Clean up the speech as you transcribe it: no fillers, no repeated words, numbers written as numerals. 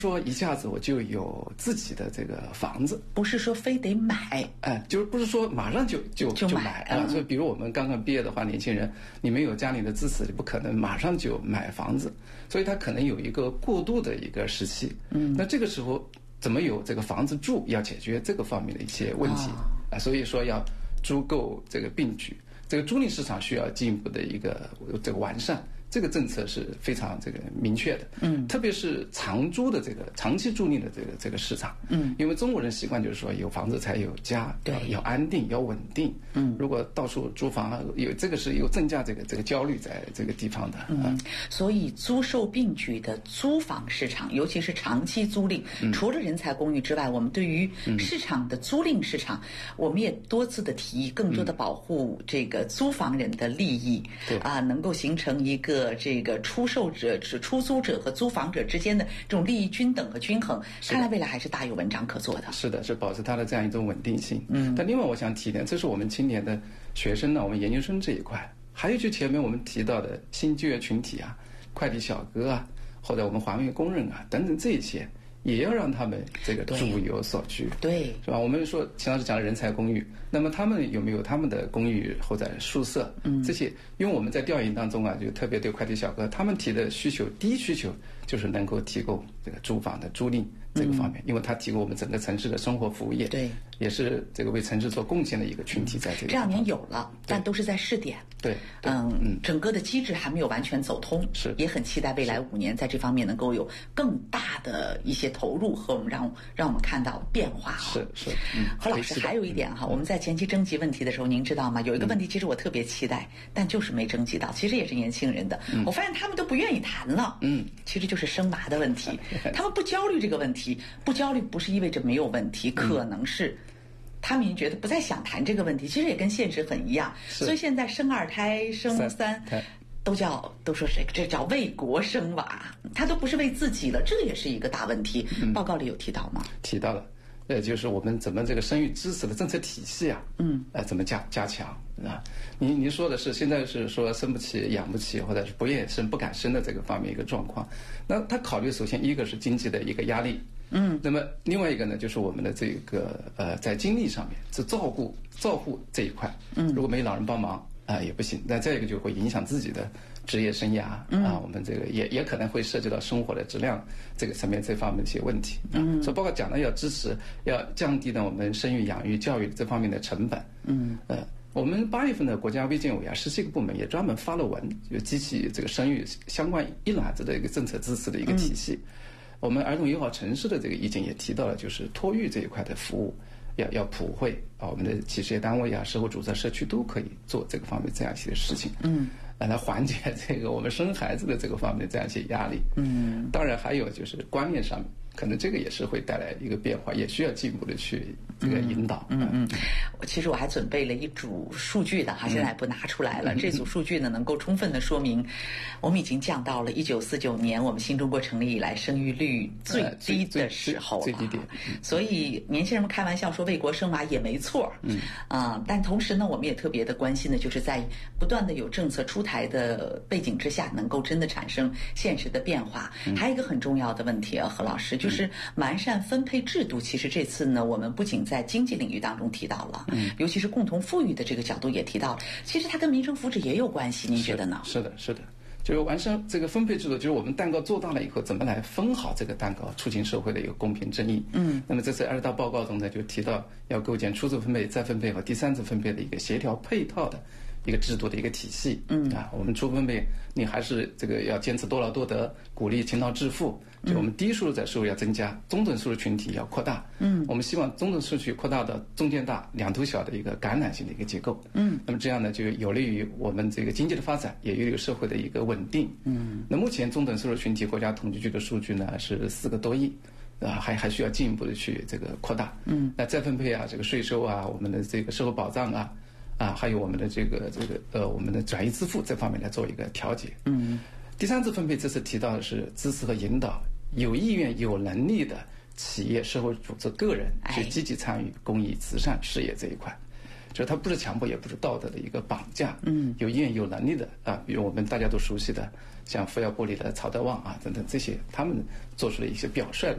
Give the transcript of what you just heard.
说一下子我就有自己的这个房子， 不是说非得买， 就是不是说马上就买啊。所以，比如我们刚刚毕业的话，年轻人你没有家里的支持，你不可能马上就买房子，所以他可能有一个过渡的一个时期。那这个时候怎么有这个房子住，要解决这个方面的一些问题啊。所以说要租购这个并举，这个租赁市场需要进一步的一个这个完善。这个政策是非常这个明确的，特别是长租的这个长期租赁的这个市场，因为中国人习惯就是说有房子才有家， 对， 要安定，要稳定，如果到处租房，这个是有增加这个焦虑在这个地方的， 所以租售并举的租房市场，尤其是长期租赁，除了人才公寓之外，我们对于市场的租赁市场，我们也多次的提议，更多的保护这个租房人的利益，能够形成一个这个出售者、出租者和租房者之间的这种利益均等和均衡，看来未来还是大有文章可做的。 是的，是保持它的这样一种稳定性。但另外我想提一点，这是我们青年的学生呢，我们研究生这一块，还有就前面我们提到的新就业群体啊，快递小哥啊，或者我们环卫工人啊等等这些。也要让他们这个住有所居， 对， 是吧？我们说秦老师讲的人才公寓，那么他们有没有他们的公寓或者宿舍？这些，因为我们在调研当中啊，就特别对快递小哥他们提的需求，第一需求就是能够提供这个住房的租赁这个方面，因为它提供我们整个城市的生活服务业， 对， 也是这个为城市做贡献的一个群体，在这个这2年有了，但都是在试点， 对， 整个的机制还没有完全走通， 是， 也很期待未来5年在这方面能够有更大的一些投入和我们让我们看到变化。 是， 何老师还有一点哈，我们在前期征集问题的时候，您知道吗？有一个问题其实我特别期待，但就是没征集到，其实也是年轻人的，我发现他们都不愿意谈了，其实就是生娃的问题，他们不焦虑这个问题，不焦虑不是意味着没有问题，可能是他们觉得不再想谈这个问题，其实也跟现实很一样，所以现在生2胎、生3胎。都说这叫为国生娃，他都不是为自己了，这也是一个大问题。报告里有提到吗？ 提到了，就是我们怎么这个生育支持的政策体系啊，怎么加强啊？您说的是现在是说生不起、养不起，或者是不愿意生、不敢生的这个方面一个状况。那他考虑首先一个是经济的一个压力，那么另外一个呢，就是我们的这个在精力上面，是照护这一块，如果没老人帮忙。也不行，那再一个就会影响自己的职业生涯我们这个也可能会涉及到生活的质量这个层面这方面的一些问题所以包括讲的要支持，要降低呢我们生育、养育、教育这方面的成本。我们8月份的国家卫健委17个部门也专门发了文，就激起这个生育相关一揽子的一个政策支持的一个体系。我们儿童友好城市的这个意见也提到了，就是托育这一块的服务。要普惠我们的企事业单位社会组织、社区都可以做这个方面这样一些事情，来缓解这个我们生孩子的这个方面的这样一些压力。当然还有就是观念上面，可能这个也是会带来一个变化，也需要进一步的去这个引导。 其实我还准备了一组数据的现在还不拿出来了。这组数据呢，能够充分的说明，我们已经降到了1949年我们新中国成立以来生育率最低的时候了。 最低点。 所以年轻人们开玩笑说为国生娃也没错。但同时呢，我们也特别的关心的就是在不断的有政策出台的背景之下，能够真的产生现实的变化。还有一个很重要的问题何老师，就是完善分配制度。其实这次呢，我们不仅在经济领域当中提到了，尤其是共同富裕的这个角度也提到了，其实它跟民生福祉也有关系，您觉得呢？ 是的，就是完善这个分配制度，就是我们蛋糕做大了以后，怎么来分好这个蛋糕，促进社会的一个公平正义。那么这次20大报告中呢，就提到要构建初次分配、再分配和第3次分配的一个协调配套的一个制度的一个体系。我们初分配你还是这个要坚持多劳多得，鼓励勤劳致富。就我们低收入者收入要增加，中等收入群体要扩大。我们希望中等收入群体扩大到中间大、两头小的一个橄榄型的一个结构。那么这样呢，就有利于我们这个经济的发展，也有利于社会的一个稳定。那目前中等收入群体国家统计局的数据呢是4个多亿。还需要进一步的去这个扩大。那再分配这个税收我们的这个社会保障还有我们的我们的转移支付这方面来做一个调节。第3次分配这次提到的是支持和引导有意愿、有能力的企业、社会组织、个人去积极参与公益慈善事业这一块。就是它不是强迫，也不是道德的一个绑架。有意愿、有能力的比如我们大家都熟悉的像福耀玻璃的曹德旺等等这些，他们做出了一些表率的